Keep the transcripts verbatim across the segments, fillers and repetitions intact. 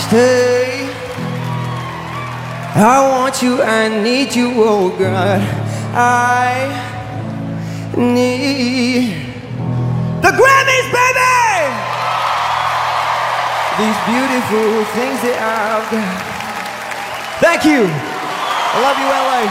stay. I want you, I need you, oh God. I need the Grammys, baby! These beautiful things that I've got. Thank you. I love you, L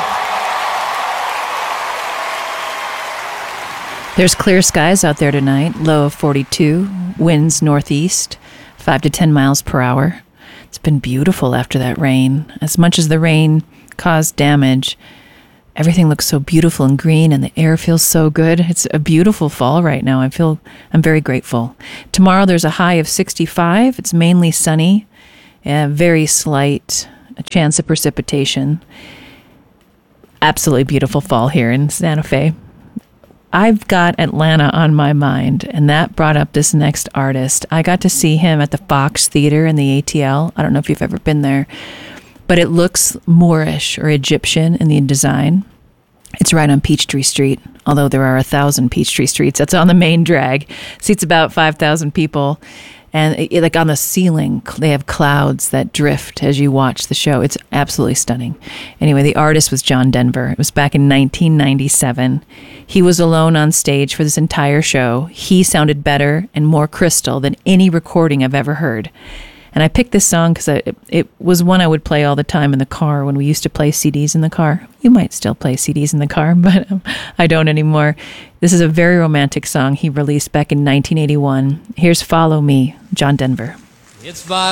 A. There's clear skies out there tonight, low of forty-two, winds northeast, five to ten miles per hour. It's been beautiful after that rain. As much as the rain caused damage, everything looks so beautiful and green, and the air feels so good. It's a beautiful fall right now. I feel I'm very grateful. Tomorrow there's a high of sixty-five. It's mainly sunny, a very slight chance of precipitation. Absolutely beautiful fall here in Santa Fe. I've got Atlanta on my mind, and that brought up this next artist. I got to see him at the Fox Theater in the A T L. I don't know if you've ever been there, but it looks Moorish or Egyptian in the design. It's right on Peachtree Street, although there are a thousand Peachtree Streets. That's on the main drag. Seats about five thousand people. And it, like on the ceiling, they have clouds that drift as you watch the show. It's absolutely stunning. Anyway, the artist was John Denver. It was back in nineteen ninety-seven. He was alone on stage for this entire show. He sounded better and more crystal than any recording I've ever heard. And I picked this song because it, it was one I would play all the time in the car when we used to play C Ds in the car. You might still play C Ds in the car, but um, I don't anymore. This is a very romantic song he released back in nineteen eighty-one. Here's Follow Me, John Denver. It's